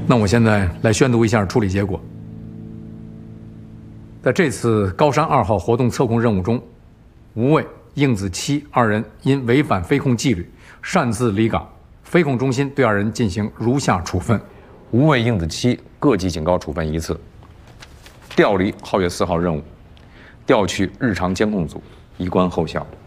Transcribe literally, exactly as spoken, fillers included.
那我现在来宣读一下处理结果。在这次高山二号活动测控任务中，吴畏、应子期二人因违反飞控纪律，擅自离岗，飞控中心对二人进行如下处分： 吴畏、应子期各记警告处分一次，调离皓月四号任务，调去日常监控组，以观后效。